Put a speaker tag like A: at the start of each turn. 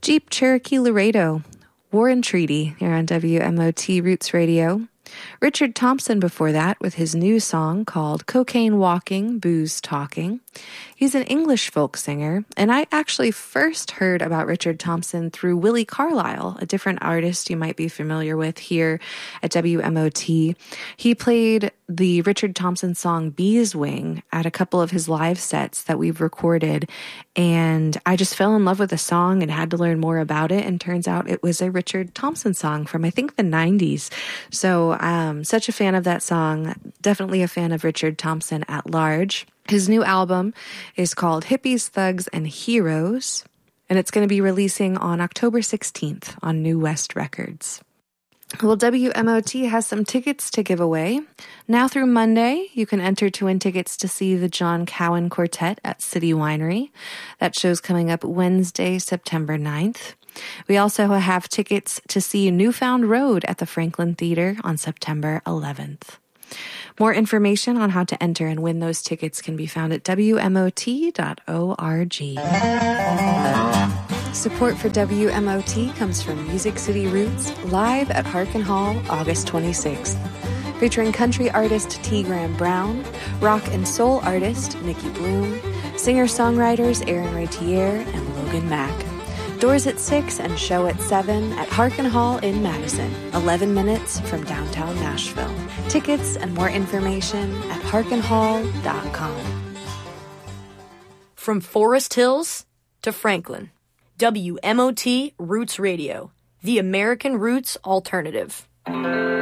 A: Jeep Cherokee Laredo, War and Treaty here on WMOT Roots Radio. Richard Thompson before that with his new song called Cocaine Walking, Booze Talking. He's an English folk singer, and I actually first heard about Richard Thompson through Willie Carlisle, a different artist you might be familiar with here at WMOT. He played the Richard Thompson song Bee's Wing at a couple of his live sets that we've recorded, and I just fell in love with the song and had to learn more about it, and turns out it was a Richard Thompson song from, I think, the 90s. So such a fan of that song, definitely a fan of Richard Thompson at large. His new album is called Hippies, Thugs, and Heroes, and it's going to be releasing on October 16th on New West Records. Well, WMOT has some tickets to give away. Now through Monday, you can enter to win tickets to see the John Cowan Quartet at City Winery. That show's coming up Wednesday, September 9th. We also have tickets to see Newfound Road at the Franklin Theater on September 11th. More information on how to enter and win those tickets can be found at WMOT.org. Support for WMOT comes from Music City Roots, live at Harkin Hall, August 26th. Featuring country artist T. Graham Brown, rock and soul artist Nikki Bloom, singer-songwriters Aaron Ratier and Logan Mack. Doors at 6 and show at 7 at Harkin Hall in Madison, 11 minutes from downtown Nashville. Tickets and more information at harkinhall.com.
B: From Forest Hills to Franklin, WMOT Roots Radio, the American Roots Alternative.